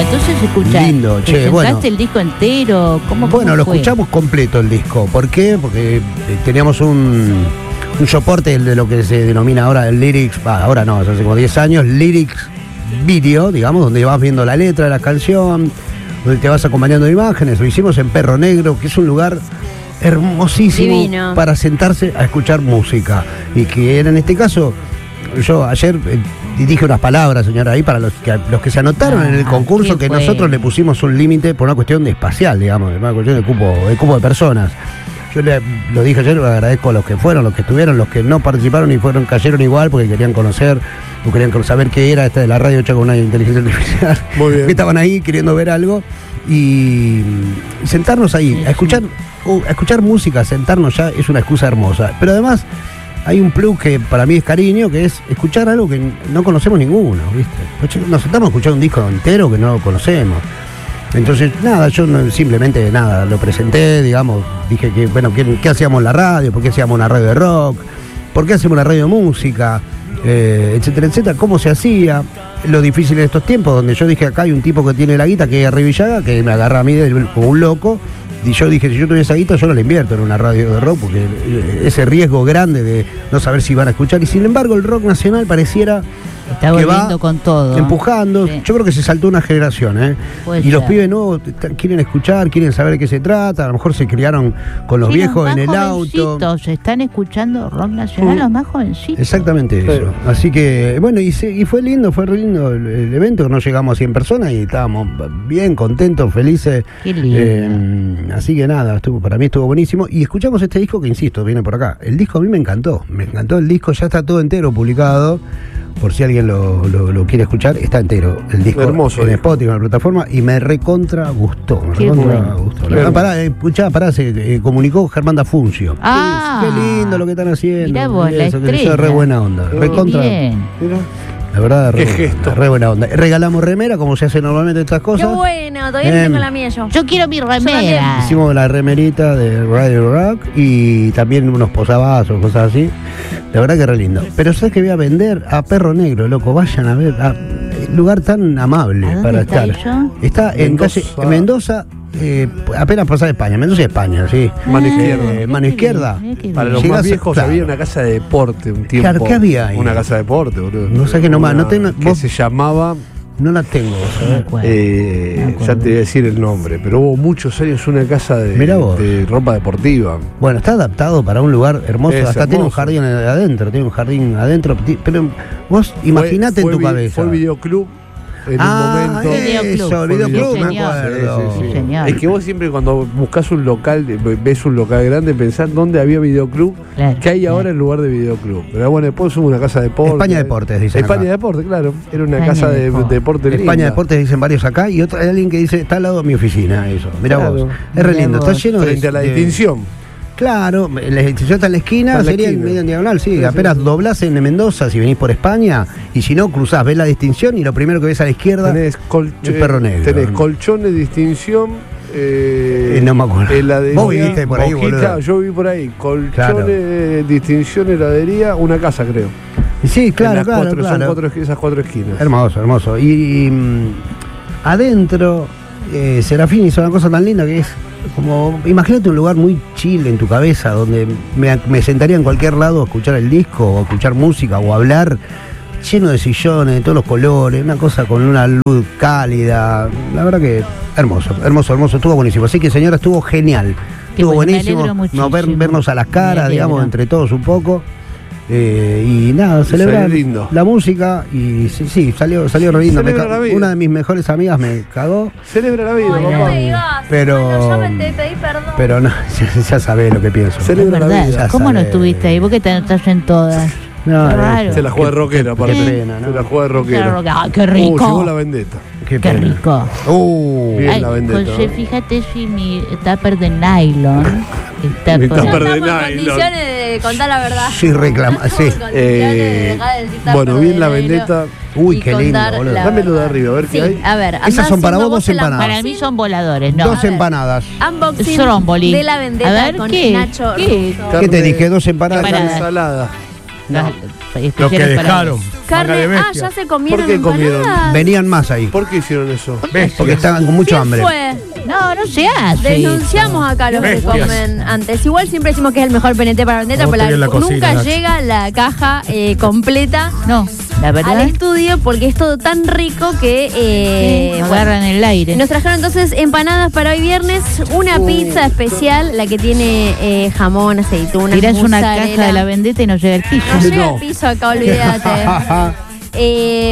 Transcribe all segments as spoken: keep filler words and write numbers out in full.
entonces escuchás. Lindo, che, ¿Escuchaste bueno. el disco entero? ¿Cómo, Bueno, cómo lo fue? escuchamos completo el disco. ¿Por qué? Porque eh, teníamos un, un soporte de lo que se denomina ahora el lyrics, bah, ahora no, hace como diez años, lyrics video, digamos, donde vas viendo la letra de la canción, donde te vas acompañando de imágenes. Lo hicimos en Perro Negro, que es un lugar hermosísimo Divino. para sentarse a escuchar música. Y que era en este caso, yo ayer eh, dije unas palabras, señora, ahí para los que, los que se anotaron Ah, en el concurso, qué que bueno. nosotros le pusimos un límite por una cuestión de espacial, digamos, una cuestión de cupo, de cupo de personas. Yo le, lo dije ayer, lo agradezco a los que fueron, los que estuvieron, los que no participaron y fueron, cayeron igual porque querían conocer, o querían saber qué era esta de la radio hecha con una inteligencia artificial. Muy bien. Que estaban ahí queriendo ver algo y, y sentarnos ahí, a escuchar, uh, a escuchar música, sentarnos ya es una excusa hermosa. Pero además hay un plus que para mí es cariño, que es escuchar algo que no conocemos ninguno, ¿viste? Nos sentamos a escuchar un disco entero que no lo conocemos. Entonces, nada, yo no, simplemente nada, lo presenté, digamos, dije que, bueno, ¿qué, qué hacíamos en la radio? ¿Por qué hacíamos una radio de rock? ¿Por qué hacemos una radio de música? Eh, etcétera, etcétera, cómo se hacía, lo difícil de estos tiempos, donde yo dije acá hay un tipo que tiene la guita, que es Arribillaga, que me agarra a mí de- como un loco, y yo dije, si yo tuviera esa guita, yo no la invierto en una radio de rock, porque eh, ese riesgo grande de no saber si van a escuchar, y sin embargo el rock nacional pareciera Está que volviendo va con todo. empujando. Sí. Yo creo que se saltó una generación, ¿eh? Puede Y los ser. pibes nuevos t- quieren escuchar, quieren saber de qué se trata, a lo mejor se criaron con los Sí, viejos más en el auto. jovencitos están escuchando rock nacional, Mm. los más jovencitos. Exactamente Sí. eso. Así que, bueno, y, se- y fue lindo, fue re lindo el, el evento, no llegamos a cien personas y estábamos bien contentos, felices. Qué lindo. Eh, así que nada, estuvo, para mí estuvo buenísimo. Y escuchamos este disco que, insisto, viene por acá. El disco a mí me encantó, me encantó el disco, ya está todo entero publicado. Por si alguien lo, lo- lo quiere escuchar, está entero el disco Hermoso en disco. Spotify, en la plataforma, y me recontra gustó. Me Qué recontra bueno. gustó. Qué La- bueno. pará, eh, escuchá, pará, se eh, comunicó Germán Dafuncio. Ah. Qué lindo lo que están haciendo. Mirá vos, la Eso, que eso es estrella. re buena onda. Qué Recontra. Bien. Mira. La verdad, re, Qué gesto. re buena onda. Regalamos remera, como se hace normalmente estas Qué cosas. bueno, todavía no Em, tengo la mía yo. Yo quiero mi también. remera. Hicimos la remerita de Radio Rock y también unos posavasos, cosas así. La verdad que re lindo. Pero sabes que voy a vender a Perro Negro, loco. Vayan a ver. A, lugar tan amable ¿A dónde para está estar. eso? Está en Mendoza. calle Mendoza, eh, apenas pasada España. Mendoza, España, sí. Mano Ah, izquierda. mirá mano qué izquierda. bien, mirá qué Para bien. los Llegás más a- viejos claro. había una casa de deporte un tiempo. Claro, ¿qué había ahí? Una casa de deporte, boludo. No sé qué nomás, Una no tengo- que vos- se llamaba, No la tengo. No me acuerdo. eh, Me acuerdo. ya te voy a decir el nombre, pero hubo muchos años una casa de, Mirá vos. de ropa deportiva. Bueno, está adaptado para un lugar hermoso. Es Hasta tiene un hermoso. jardín adentro, tiene un jardín adentro. ti- Pero vos imaginate en Fue- tu fue vi- cabeza. Fue el videoclub en ah, un momento. Videoclub. eso, el Fue videoclub, videoclub. me Sí, señor. acuerdo. Sí, sí, sí. Señor. Es que vos siempre cuando buscas un local, eh, ves un local grande, pensás dónde había videoclub, Claro, que hay claro. ahora en lugar de videoclub. Pero bueno, después hubo una casa de deporte. España Deportes, dicen España acá. Deporte, claro. Era una España casa de Deportes. deporte linda. España Deportes dicen varios acá y otro, hay alguien que dice, está al lado de mi oficina, eso. Mirá Claro. vos. Es re Mirá lindo, vos. está lleno de. Frente a la de- distinción. Claro, la distinción está en la esquina, Está en la sería en esquina. medio en diagonal, sí. Sí, sí, apenas sí. doblás en Mendoza si venís por España, y si no, cruzás, ves la distinción y lo primero que ves a la izquierda. Tenés, colch- El Perro Negro. tenés colchones, distinción. Eh, Eh, no me acuerdo. heladería, Vos viviste por ahí, Boquita, boludo. yo viví por ahí. Colchones, Claro. distinción, heladería, una casa, creo. Sí, claro, En las claro, cuatro- claro. Son cuatro, esqui- esas cuatro esquinas. Hermoso, hermoso. Y, y, mm, adentro, eh, Serafín hizo una cosa tan linda que es como, imagínate un lugar muy chill en tu cabeza, donde me, me sentaría en cualquier lado a escuchar el disco, o a escuchar música, o a hablar, lleno de sillones, de todos los colores, una cosa con una luz cálida. La verdad que hermoso, hermoso, hermoso, estuvo buenísimo. Así que, señora, estuvo genial. Qué Estuvo bueno, me buenísimo. alegro No, ver- muchísimo. vernos a las Me caras, alegro. digamos, entre todos un poco. Eh, y nada, celebrar Salió lindo. la música y sí, sí, salió, salió re lindo. Me Celebra ca- la vida. una de mis mejores amigas me cagó, Celebra la vida, Ay, no papá. me digas. Pero- Bueno, yo me te pedí perdón. pero no, ya, ya sabés lo que pienso. Es Celebra la verdad. vida. Ya ¿Cómo no sabés. estuviste ahí? ¿Vos que te estás en todas? No, Qué no, raro. Se la juega de rockera, aparte. Qué pena, ¿no? Se la juega de rockera. Ah, qué rico. Uh, llegó la vendetta. Qué, Qué pena. rico. Uh, Bien. Ay, la vendetta, José, ¿no? fíjate si mi tupper de nylon está Mi por No tupper estamos de en nylon. condiciones de contar la verdad. sí, reclama, No sí. estamos en condiciones de Eh, dejar de decir tupper bueno, bien de la nylon vendetta. Uy, y qué lindo, contar boludo. la Dámelo de verdad. arriba, a ver qué Sí, hay. a ver, andá Esas son para haciendo vos, dos el empanadas. Para mí son voladores, ¿no? Dos ver. empanadas. Unboxing Stromboli. de la vendetta A ver, con ¿qué? Nacho ¿Qué? Russo. ¿Qué te dije? Dos empanadas. Carne Empanadas. ensalada. Las- especiales Lo que para dejaron. vos. Carne, Manga de ah, bestia. ya se comieron ¿Por qué comieron? empanadas. Venían más ahí. ¿Por qué hicieron eso? Bestias. Porque estaban con mucho ¿Quién hambre. fue? No, no se hace. Denunciamos acá a los que Bestias. comen antes. Igual siempre decimos que es el mejor penete para vendetta, No, pero estoy en la la- cocina, nunca Nacho. llega la caja eh, completa No, la al verdad. estudio porque es todo tan rico que eh, Sí, bueno, agarran el aire. nos trajeron entonces empanadas para hoy viernes, una pizza especial, la que tiene eh, jamón, aceitunas, Tirás una mozzarella. caja de la vendetta y no llega el piso. No llega No. al piso acá, olvídate. Eh,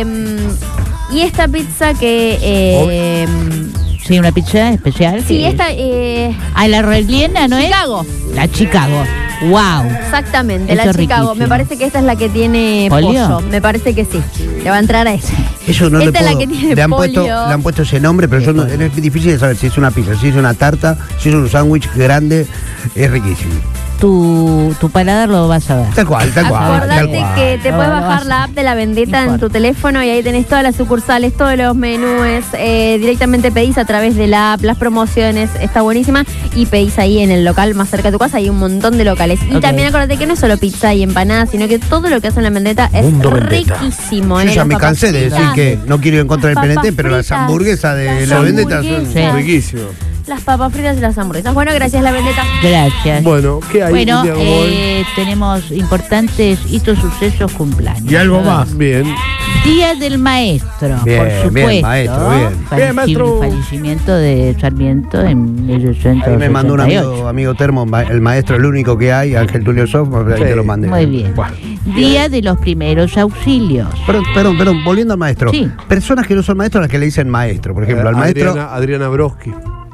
y esta pizza que... eh, Sí, una pizza especial. sí, que- esta... Eh, Ah, la rellena, ¿no Chicago. es? La Chicago. Wow. Exactamente, Eso la es Chicago. riquísimo. Me parece que esta es la que tiene ¿Pollo? pollo. Me parece que sí. Le va a entrar a esa. Eso no Esta le es la puedo. que tiene le, han puesto, pollo. le han puesto ese nombre, pero yo no, es difícil de saber si es una pizza, si es una tarta, si es un sándwich grande. Es riquísimo. Tu, tu paladar lo vas a ver. Tal cual, tal cual. tal Acordate cual. que te No, puedes no bajar vas- la app de la vendetta no en tu importa. teléfono y ahí tenés todas las sucursales, todos los menús. Eh, directamente pedís a través de la app, las promociones, está buenísima. Y pedís ahí en el local más cerca de tu casa, hay un montón de locales. Y Ok. también acordate que no es solo pizza y empanadas, sino que todo lo que hacen en la vendetta es Mundo Vendetta. riquísimo. Yo ¿eh? ya Las me papas cansé de decir fritas, que no quiero ir en contra del papas P N T, pero las fritas, hamburguesas de las la vendetta son hamburguesas. Sí. Riquísimo. Las papas fritas y las hamburguesas. Bueno, gracias, la vendetta. Gracias. Bueno, ¿qué hay? Bueno, un día como hoy? eh, tenemos importantes hitos, sucesos, cumpleaños. Y algo A ver. más. Bien. Día del Maestro, Bien, por bien, supuesto. maestro, bien. Fallecib- Bien, maestro. Fallecimiento de Sarmiento en mil ochocientos Ahí me mandó un sesenta y ocho. amigo, amigo Termo, ma- el maestro, el único que hay, Ángel Tulio Sof, ahí Sí. te lo mandé. Muy bien. Bueno. Día de los primeros auxilios. Perdón, perdón, perdón, volviendo al maestro. Sí. Personas que no son maestros, las que le dicen maestro. Por ejemplo, al maestro. Adriana, Adriana Broski.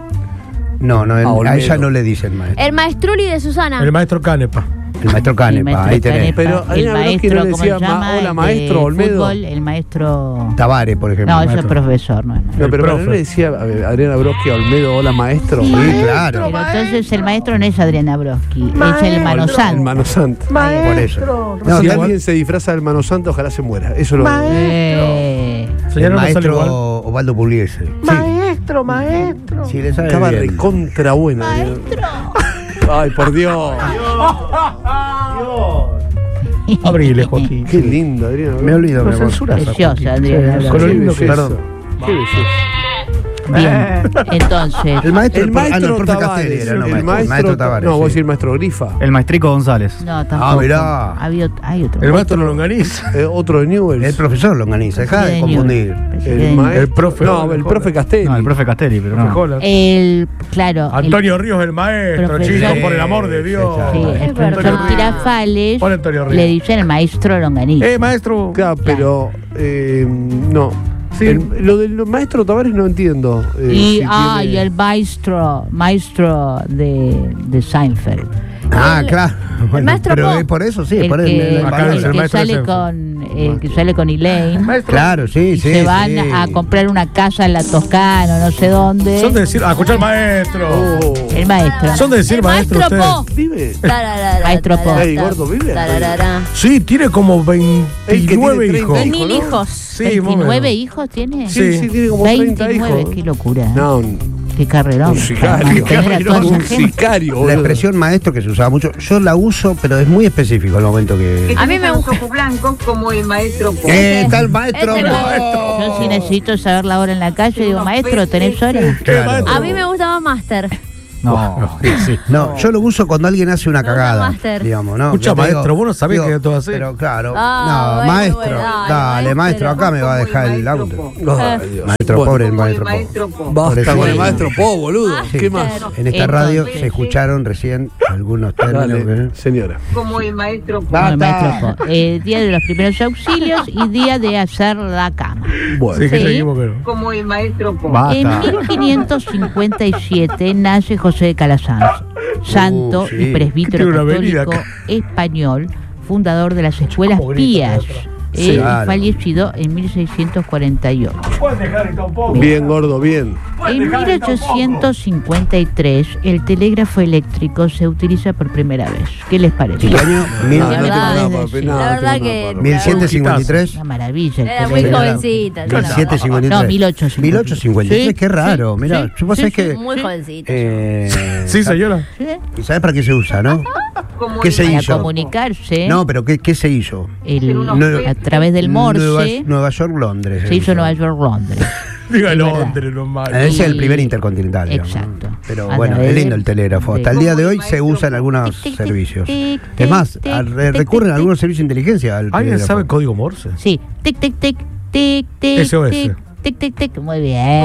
No, no, Ah, a Olmedo. ella no le dicen maestro. El maestruli de Susana. El maestro Canepa. El maestro El Canepa, maestro ahí tenés. Canepa, Pero el Adriana Broski maestro, no le ¿cómo decía se llama? ma- hola, El de maestro, Olmedo. fútbol, el maestro... Tabare, por ejemplo. No, ese es maestro. profesor, no es maestro. No, El pero profe. no le decía a ver, Adriana Broski a Olmedo, hola maestro. Sí, claro. Pero entonces el maestro no es Adriana Broski, es el Mano El Santo. Mano Santo. Por eso. No, si tal- alguien se disfraza del Mano Santo, ojalá se muera. Eso lo. Eh, el Señor, no sale maestro igual. Osvaldo Pugliese. Maestro, maestro. Sí, le sabe Estaba bien. recontra buena. Ay, por Dios. Abrile, Joaquín. Qué lindo, Adriana. Me olvido, Lo mi amor. censuras. Preciosa, Adriana. Con lo Qué lindo que es. belleza. Perdón. Qué belleza. Bien, entonces, El maestro, El ah, no, el maestro profe Castelli Tavares. era, no, El maestro, el maestro Tavares. No, voy a sí. decir maestro Grifa. El maestrico González. no, tampoco. mirá. Había, hay otro. El maestro Longaniza. Eh, otro de Newell's. El profesor Longaniza, deja de confundir. El maestro. El profe- No, el profe Castelli. No, el profe Castelli, pero no. Jolas. El, claro. el- Antonio Ríos, el maestro, Profesor. chicos, por el amor de Dios. Sí, el Es profesor verdad. Tirafales Hola, Antonio Ríos. le dicen el maestro Longaniza. Eh, maestro. Claro, pero. eh, no. Sí. El- lo del maestro Tavares no entiendo. eh, y, si ah, tiene- y el maestro, maestro de, de Seinfeld. Ah, El- claro. Bueno, maestro pero Po. es por eso, sí, el por el, que, el- Acá el el que maestro sale ese. con, el que sale con Elaine. Maestro. Claro, sí, Y sí. se van sí. a comprar una casa en la Toscana, no sé dónde. Son de decir, a escuchar maestro. Oh. El maestro. Son de decir El maestro, maestro ustedes. Po. ¿Vive? Tararara, Maestro Po. tararara, Ey, gordo, ¿vive? tararara. Sí, tiene como El que tiene veintinueve treinta hijos. hijos. Mil ¿no? hijos. Sí, más o ¿veintinueve menos. hijos tiene? Sí, Sí. sí, tiene como treinta veintinueve, hijos. qué locura. ¿eh? No, un Qué carrerón. un sicario. Mantener a toda esa Un gente. sicario, La boludo. expresión maestro que se usaba mucho, yo la uso, pero es muy específico el momento que. A mí me gusta. ojos blancos como el maestro Po. ¿Qué tal, maestro? Ese me Po? Yo si necesito saber la hora en la calle, digo, Unos maestro, ¿tenés peces. hora? Claro. maestro. A mí me gustaba Master. No. Sí, sí. No, yo lo uso cuando alguien hace una Me gusta cagada, Master. digamos, ¿no? Escucha, Yo te maestro, vos no sabés qué todo hacer. Pero claro, Ah, no, bueno, maestro, bueno, dale, dale, maestro, maestro. acá me va a Como el dejar el maestro auto. Po. Ay, Dios. Maestro Bueno, pobre, el Como el maestro pobre. maestro Po. Basta Pobrecito. con el maestro Po, boludo. Sí. ¿Qué más? En esta radio Entonces- se escucharon recién algunos términos. Dale, que- señora. Como el maestro Po. Como el Basta. maestro Po. Eh, día de los primeros auxilios y día de hacer la cama. Bueno. Sí, que Sí. seguimos, pero. Como el maestro Po. En Basta. mil quinientos cincuenta y siete nace José de Calasanz, santo Uh, sí. y presbítero Tiene una avenida católico acá. español, fundador de las escuelas ¿Cómo grita pías, la otra? eh, Sí, claro. fallecido en mil seiscientos cuarenta y ocho. Bien, gordo, bien. En mil ochocientos cincuenta y tres el telégrafo eléctrico se utiliza por primera vez. ¿Qué les parece? ¿Qué año? Mil- No, no verdad, tengo nada desde- para sí. opinar, La no verdad tengo que- nada para mil setecientos cincuenta y tres. Una maravilla. el Era muy telégrafo. jovencita. yo mil no. setecientos cincuenta y tres. No, mil ochocientos cincuenta y tres. mil ochocientos cincuenta y tres, Sí, qué raro. sí, Mirá, sí, vos sí, sabés sí. que. Muy jovencita. eh, Sí, señora. ¿Sí? ¿Y sabés para qué se usa, no? como ¿Qué el se para hizo? comunicarse No, pero ¿qué, qué se hizo? el- Nueva- a través del Nueva, morse. Nueva York, Londres. Se hizo Nueva York, Londres. Diga Es Londres, no malo. Ese es el Y- primer intercontinental. digamos, Exacto. ¿no? Pero A bueno, través es lindo de- el telégrafo. Hasta el de- día de hoy Como el se maestro usa en algunos Tic, tic, tic, servicios. tic, Es más, tic, a- tic, re- tic, recurren a tic, algunos servicios de inteligencia al ¿Alguien telégrafo. sabe código Morse? Sí. Tic, tic, tic, tic, tic, S O S. tic, tic, tic, tic. Muy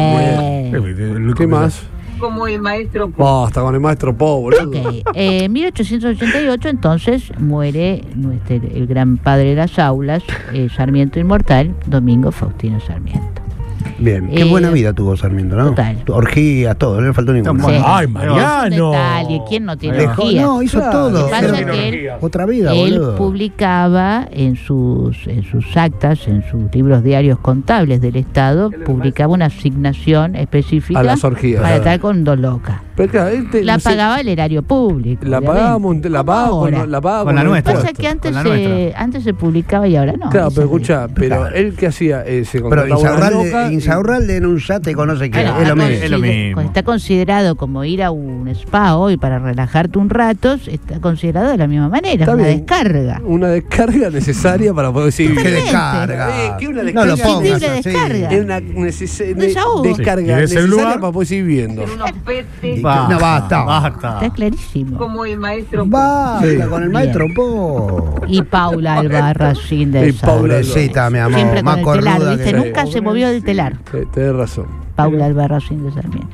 bien. ¿Qué más? como el maestro Po. Basta con el maestro Po, boludo. Ok, eh, en mil ochocientos ochenta y ocho entonces muere nuestro, el gran padre de las aulas, eh, Sarmiento Inmortal, Domingo Faustino Sarmiento. Bien, qué Eh, buena vida tuvo Sarmiento, ¿no? total. Orgías, todo, no le faltó ninguna. Sí. Ay, Es un Mariano. detalle, ¿quién no tiene Dejó- orgías? no, hizo Claro. todo. Lo que pasa pero- es que él- Otra vida, Él boludo. publicaba en sus, en sus actas, en sus libros diarios contables del Estado, publicaba una asignación específica A las orgías. para estar con dos locas. Pero claro, él te- La no sé, pagaba el erario público. La obviamente. pagábamos, la ¿Cómo pagábamos ahora? con, la pagábamos Con la los nuestra. Pasa impuestos. que antes Con la se, nuestra. antes se publicaba y ahora no. Claro, Esa pero es- escucha, pero Claro. él que hacía, eh, se Pero contrataba una Insaurralde, loca y- Insaurralde en un yate con no sé qué, Bueno, es lo está mismo. Es lo consider- mismo. Está considerado como ir a un spa hoy para relajarte un rato, está considerado de la misma manera, Está una bien. descarga. Una descarga necesaria para poder seguir ¿Qué Totalmente. descarga? Eh, ¿qué una No descarga? lo pongas Imprescindible así. descarga. Es una neces- ne- Desahogo. descarga Sí, ¿quieres el necesaria lugar? para poder seguir viendo. En unos peces Basta, No, basta. basta. Está clarísimo. como el maestro Po. Basta Sí. con el Bien. maestro Po. Y Paula Albarracín de Y Paula Pobrecita, mi amor, siempre más con el telar, cornuda ¿viste? que Nunca se movió del telar. Sí, tenés razón. Paula Albarracín de Sarmiento.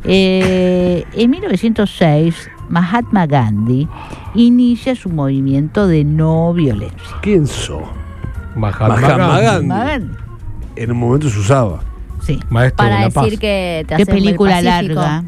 Eh, en mil novecientos seis, Mahatma Gandhi inicia su movimiento de no violencia. ¿Quién sos? Mahatma Mahatma Gandhi. Gandhi. Mahatma Gandhi. En un momento se usaba. Sí. Maestro de Para la paz. decir que te Qué hacen el película Pacífico. larga.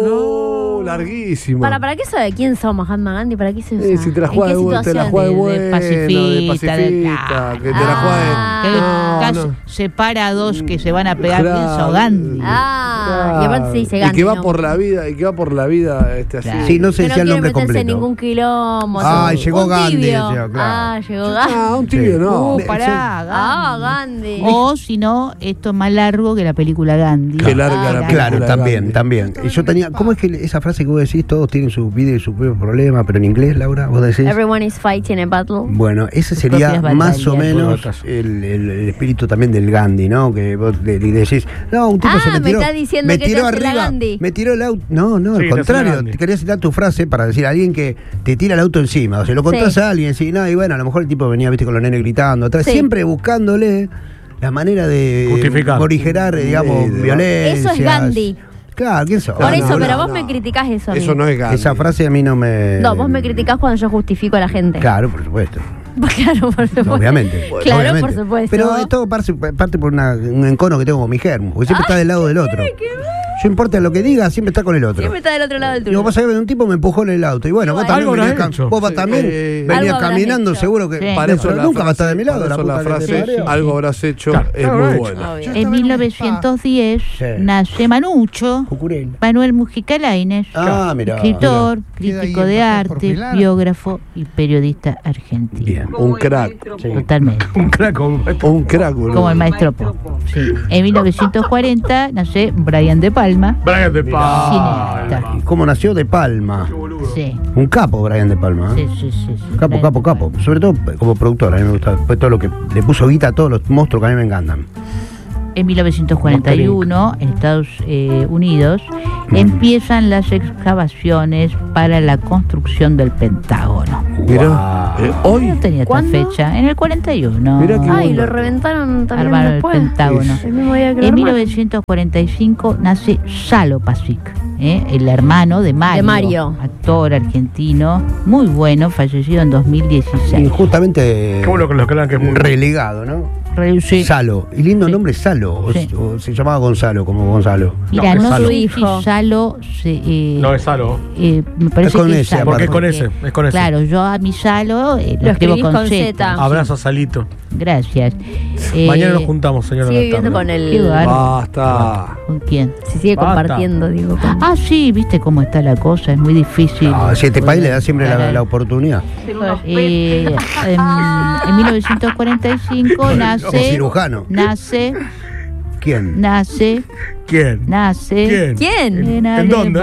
Oh, larguísimo. ¿Para, ¿Para qué sabe quién son Mahatma Gandhi? ¿Para qué se usa? Eh, si te la ¿En juegas qué de, bu- te la situación? juegas de De- bueno, de de pacifista, de- pacifista, que te la Ah. Que juegas. casi No, no. separa a dos que se van a pegar, Claro. pienso Gandhi. Ah, y aparte se dice Y Gandhi. que va ¿no? por la vida, y que va por la vida este así. Claro. Sí, no se Que no decía el quiere nombre meterse en completo. ningún quilombo. Ay, ¿no? llegó Un Gandhi, tibio. decía, claro. Ah, llegó Gandhi. Ah, un tibio, Sí. no. Uh, Me- pará, Ah, Gandhi. Gandhi. O si no, esto es más largo que la película Gandhi. Qué larga Ah, la era- Claro, película también, Gandhi. también. Y yo tenía, ¿cómo es que esa frase que vos decís, todos tienen su vida y su propio problema, pero en inglés, Laura, vos decís? Everyone is fighting a battle. Bueno, ese Sus sería propias más o batallas. menos el, el- el espíritu también del Gandhi, ¿no? Que vos le, le decís, no, un tipo Ah, se me me tiró, está diciendo me que te tiró hace la arriba, Gandhi. me tiró el auto. No, no, Sí, al te hace la contrario, Gandhi. te quería citar tu frase para decir a alguien que te tira el auto encima. O sea, lo contás Sí. a alguien, sí, no, y bueno, a lo mejor el tipo venía, viste, con los nenes gritando atrás, Sí. siempre buscándole la manera de Justificar. morigerar, digamos, Sí, de- violencia. Eso es Gandhi. Claro, ¿quién sos? Por No, eso, no, pero no, vos no. me criticás eso. a mí. Eso no es Gandhi. Esa frase a mí no me... No, vos me criticás cuando yo justifico a la gente. Claro, por supuesto. Claro, por supuesto. Obviamente. Claro, obviamente. por supuesto. Pero es todo parte, parte por una- un encono que tengo con mi germo, porque siempre está del lado del otro. Yo importa lo que diga, siempre está con el otro. Siempre está del otro lado del Digo, túnel. vos sabés, un tipo me empujó en el auto. Y bueno, vos Igual. también, Algo venías, habrás cam- hecho. vos Sí, también eh, venías Algo habrás caminando, hecho. seguro que Sí. Para eso pero la nunca va a frase- estar de mi lado. para La eso la puta que te frase, parió. algo habrás hecho, Claro, es algo muy habrás buena. Obvio. En mil novecientos diez Sí. nace Manucho, Cucurella. Manuel Mujica Lainez, Ah, mirá. escritor, Queda crítico ahí de en por arte, Pilar. biógrafo y periodista argentino. Bien. Como Un el crack. maestro Sí. Po. Totalmente. Un crack, un maestro. Un crack, boludo. Como el maestro Po. Sí. En mil novecientos cuarenta nace Brian De Palma, Brian de Paz. cineasta. ¿Y cómo nació? De Palma. Sí, Un capo, Brian De Palma. ¿eh? sí, sí, sí, sí. Capo, Brian capo, De capo. Palma. Sobre todo como productor, a mí me gusta. Fue todo lo que le puso guita a todos los monstruos que a mí me encantan. En mil novecientos cuarenta y uno, en Estados eh, Unidos, empiezan las excavaciones para la construcción del Pentágono. Mirá, eh, hoy. No tenía esta ¿Cuándo? fecha, en el cuarenta y uno. Mirá qué Ay, bueno. lo reventaron también Armaron el después. Pentágono. El mismo día que lo En mil armaron. novecientos cuarenta y cinco nace Salo Pasic, ¿eh? el hermano de Mario, De Mario. actor argentino, muy bueno, fallecido en dos mil dieciséis. Injustamente Qué bueno que los crean que es muy relegado, ¿no? Re- sí. Salo. Y lindo Sí. nombre, Salo. O, Sí. o se llamaba Gonzalo, como Gonzalo. Mira, No, no, es Salo. sé si Hijo. Salo se, eh, No es Salo. eh, me parece Es con que ese, Salo, aparte. Porque es con ese, es con ese. Claro, yo a mi Salo eh, lo, Lo escribo escribís con, con Z. Z. Abrazo a Salito. Gracias. Eh, Mañana nos juntamos, señora. Sigue viviendo Natalia. con Qué el. bárbaro. Basta. ¿Con quién? Se sigue Basta. compartiendo, digo. con- Ah, sí, viste cómo está la cosa, es muy difícil. No, si este país le da siempre la, Claro. la oportunidad. En unos peces. Eh, en, en mil novecientos cuarenta y cinco Como nace, cirujano. nace, ¿Quién? nace, ¿Quién? nace. ¿Quién? ¿Quién? Elena ¿En de dónde?